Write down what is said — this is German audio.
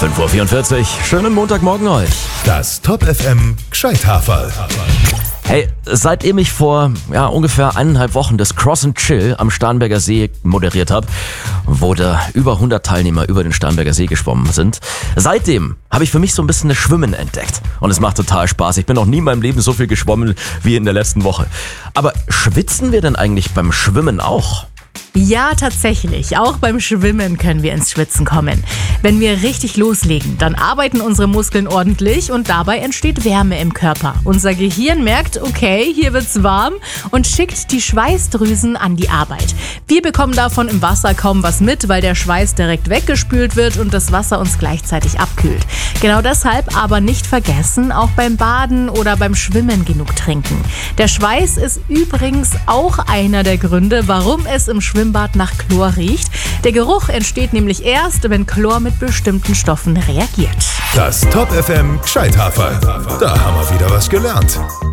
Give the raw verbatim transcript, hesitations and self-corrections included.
fünf Uhr vierundvierzig, schönen Montagmorgen euch. Das Top F M Gscheithaferl. Hey, seitdem ich vor ja, ungefähr eineinhalb Wochen das Cross and Chill am Starnberger See moderiert habe, wo da über hundert Teilnehmer über den Starnberger See geschwommen sind, seitdem habe ich für mich so ein bisschen das Schwimmen entdeckt. Und es macht total Spaß. Ich bin noch nie in meinem Leben so viel geschwommen wie in der letzten Woche. Aber schwitzen wir denn eigentlich beim Schwimmen auch? Ja, tatsächlich. Auch beim Schwimmen können wir ins Schwitzen kommen. Wenn wir richtig loslegen, dann arbeiten unsere Muskeln ordentlich und dabei entsteht Wärme im Körper. Unser Gehirn merkt, okay, hier wird's warm und schickt die Schweißdrüsen an die Arbeit. Wir bekommen davon im Wasser kaum was mit, weil der Schweiß direkt weggespült wird und das Wasser uns gleichzeitig abkühlt. Genau deshalb aber nicht vergessen, auch beim Baden oder beim Schwimmen genug trinken. Der Schweiß ist übrigens auch einer der Gründe, warum es im Schwimmbad nach Chlor riecht. Der Geruch entsteht nämlich erst, wenn Chlor mit bestimmten Stoffen reagiert. Das Top F M Gscheithaferl. Da haben wir wieder was gelernt.